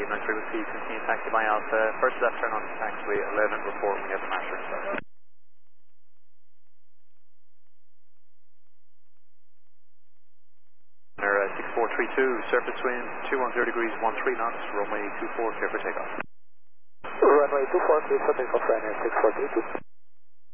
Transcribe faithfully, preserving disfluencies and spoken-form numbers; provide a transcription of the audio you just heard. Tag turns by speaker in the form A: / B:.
A: India nine three one P, continue taxi by Alpha. First left turn on to taxiway eleven, report when you have the master inside. Uh, six four three two, surface wind two one zero degrees, one three knots, runway two four, clear for takeoff.
B: Runway two four, clear for takeoff, Ryanair six four three two.